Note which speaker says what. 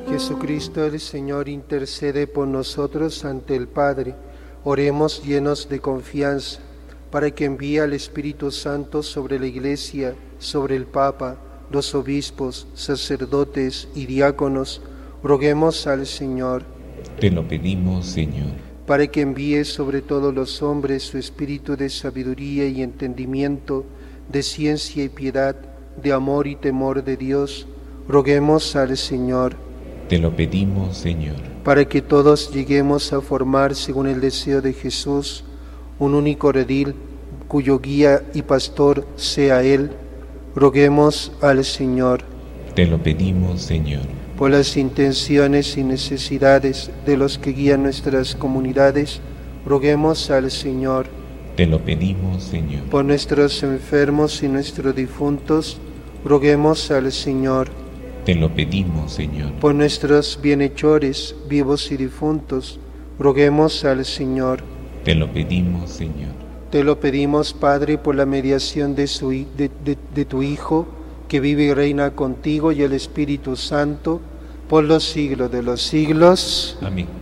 Speaker 1: Jesucristo el Señor intercede por nosotros ante el Padre. Oremos llenos de confianza para que envíe al Espíritu Santo sobre la Iglesia, sobre el Papa, los obispos, sacerdotes y diáconos. Roguemos al Señor.
Speaker 2: Te lo pedimos, Señor.
Speaker 1: Para que envíe sobre todos los hombres su espíritu de sabiduría y entendimiento, de ciencia y piedad, de amor y temor de Dios. Roguemos al Señor.
Speaker 2: Te lo pedimos, Señor.
Speaker 1: Para que todos lleguemos a formar, según el deseo de Jesús, un único redil, cuyo guía y pastor sea Él. Roguemos al Señor.
Speaker 2: Te lo pedimos, Señor.
Speaker 1: Por las intenciones y necesidades de los que guían nuestras comunidades, roguemos al Señor.
Speaker 2: Te lo pedimos, Señor.
Speaker 1: Por nuestros enfermos y nuestros difuntos, roguemos al Señor.
Speaker 2: Te lo pedimos, Señor.
Speaker 1: Por nuestros bienhechores, vivos y difuntos, roguemos al Señor.
Speaker 2: Te lo pedimos, Señor.
Speaker 1: Te lo pedimos, Padre, por la mediación de tu Hijo, que vive y reina contigo y el Espíritu Santo, por los siglos de los siglos.
Speaker 2: Amén.